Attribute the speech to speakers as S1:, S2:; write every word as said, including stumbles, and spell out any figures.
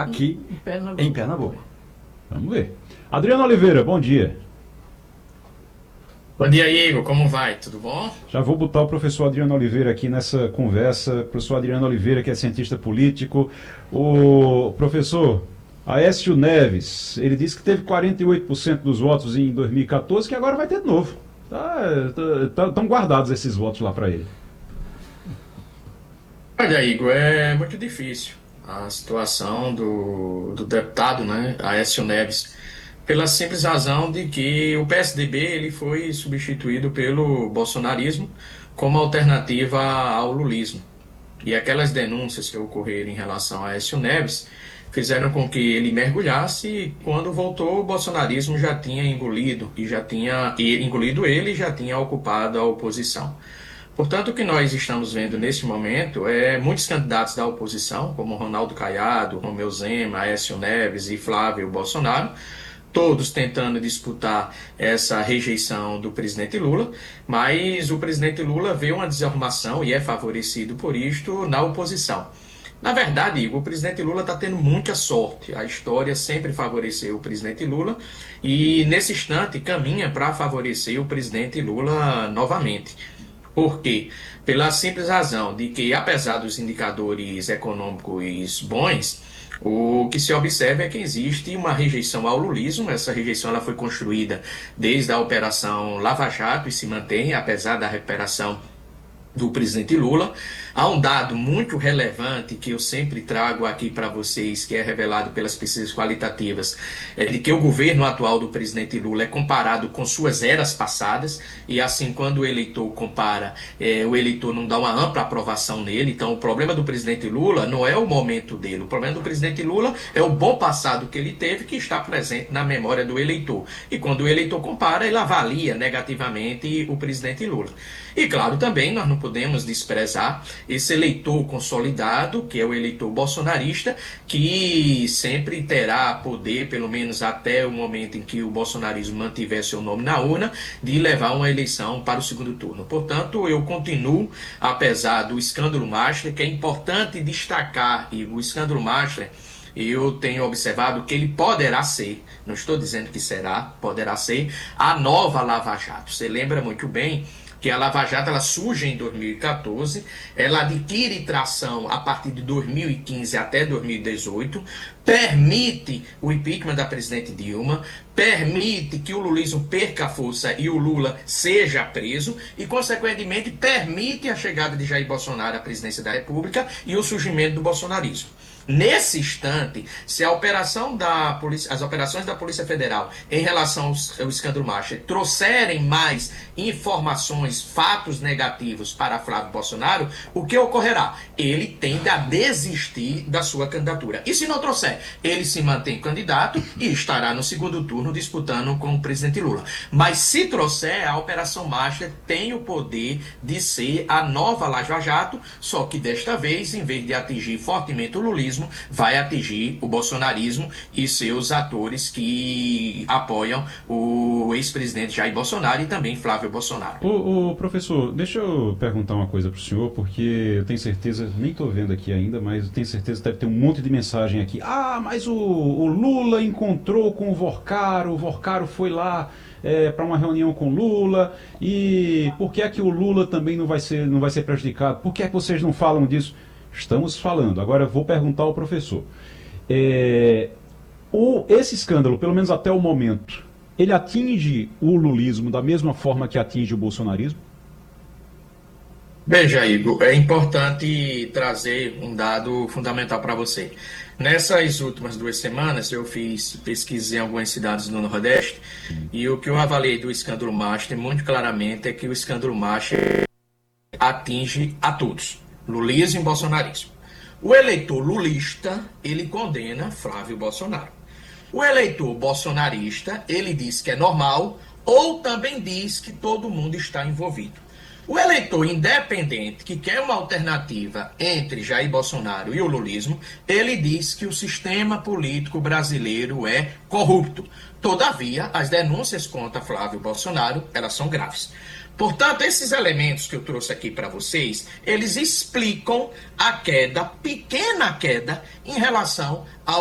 S1: aqui
S2: em Pernambuco.
S1: em Pernambuco.
S3: Vamos ver. Adriano Oliveira, bom dia.
S4: Bom dia, Igor. Como vai? Tudo bom?
S3: Já vou botar o professor Adriano Oliveira aqui nessa conversa. Professor Adriano Oliveira, que é cientista político. O professor Aécio Neves, ele disse que teve quarenta e oito por cento dos votos em dois mil e quatorze, que agora vai ter de novo. Estão tá, tá, guardados esses votos lá para ele.
S4: Olha, Igor, é muito difícil a situação do, do deputado, né, Aécio Neves, pela simples razão de que o P S D B ele foi substituído pelo bolsonarismo como alternativa ao lulismo. E aquelas denúncias que ocorreram em relação a Aécio Neves fizeram com que ele mergulhasse e quando voltou o bolsonarismo já tinha engolido e já tinha e engolido ele e já tinha ocupado a oposição. Portanto, o que nós estamos vendo nesse momento é muitos candidatos da oposição, como Ronaldo Caiado, Romeu Zema, Aécio Neves e Flávio Bolsonaro, todos tentando disputar essa rejeição do presidente Lula, mas o presidente Lula vê uma desarrumação e é favorecido por isto na oposição. Na verdade, Igor, o presidente Lula está tendo muita sorte. A história sempre favoreceu o presidente Lula e, nesse instante, caminha para favorecer o presidente Lula novamente. Por quê? Pela simples razão de que, apesar dos indicadores econômicos bons, o que se observa é que existe uma rejeição ao lulismo. Essa rejeição ela foi construída desde a Operação Lava Jato e se mantém, apesar da recuperação do presidente Lula. Há um dado muito relevante que eu sempre trago aqui para vocês, que é revelado pelas pesquisas qualitativas, é de que o governo atual do presidente Lula é comparado com suas eras passadas, e assim quando o eleitor compara, é, o eleitor não dá uma ampla aprovação nele. Então o problema do presidente Lula não é o momento dele, o problema do presidente Lula é o bom passado que ele teve, que está presente na memória do eleitor. E quando o eleitor compara, ele avalia negativamente o presidente Lula. E claro, também nós não podemos desprezar esse eleitor consolidado, que é o eleitor bolsonarista, que sempre terá poder, pelo menos até o momento em que o bolsonarismo mantiver seu nome na urna, de levar uma eleição para o segundo turno. Portanto, eu continuo, apesar do escândalo Master, que é importante destacar, e o escândalo Master, eu tenho observado que ele poderá ser, não estou dizendo que será, poderá ser a nova Lava Jato. Você lembra muito bem que a Lava Jato ela surge em dois mil e quatorze, ela adquire tração a partir de dois mil e quinze até dois mil e dezoito, permite o impeachment da presidente Dilma, permite que o lulismo perca a força e o Lula seja preso e, consequentemente, permite a chegada de Jair Bolsonaro à presidência da República e o surgimento do bolsonarismo. Nesse instante, se a operação da polícia, as operações da Polícia Federal em relação ao, ao escândalo Master trouxerem mais informações, fatos negativos para Flávio Bolsonaro, o que ocorrerá? Ele tende a desistir da sua candidatura. E se não trouxer, ele se mantém candidato e estará no segundo turno disputando com o presidente Lula. Mas se trouxer, a Operação Master tem o poder de ser a nova Lava Jato, só que desta vez, em vez de atingir fortemente o lulismo, vai atingir o bolsonarismo e seus atores que apoiam o ex-presidente Jair Bolsonaro e também Flávio Bolsonaro.
S3: O, o professor, deixa eu perguntar uma coisa para o senhor, porque eu tenho certeza, nem estou vendo aqui ainda, mas eu tenho certeza que deve ter um monte de mensagem aqui. Ah, mas o, o Lula encontrou com o Vorcaro, o Vorcaro foi lá é, para uma reunião com Lula, e por que é que o Lula também não vai ser, não vai ser prejudicado? Por que é que vocês não falam disso? Estamos falando. Agora eu vou perguntar ao professor. É, o, esse escândalo, pelo menos até o momento, ele atinge o lulismo da mesma forma que atinge o bolsonarismo?
S4: Veja, Igor, é importante trazer um dado fundamental para você. Nessas últimas duas semanas, eu fiz pesquisa em algumas cidades do Nordeste, e o que eu avaliei do escândalo Master, muito claramente, é que o escândalo Master atinge a todos. Lulismo e bolsonarismo. O eleitor lulista, ele condena Flávio Bolsonaro. O eleitor bolsonarista, ele diz que é normal ou também diz que todo mundo está envolvido. O eleitor independente, que quer uma alternativa entre Jair Bolsonaro e o lulismo, ele diz que o sistema político brasileiro é corrupto. Todavia, as denúncias contra Flávio Bolsonaro, elas são graves. Portanto, esses elementos que eu trouxe aqui para vocês, eles explicam a queda, pequena queda, em relação ao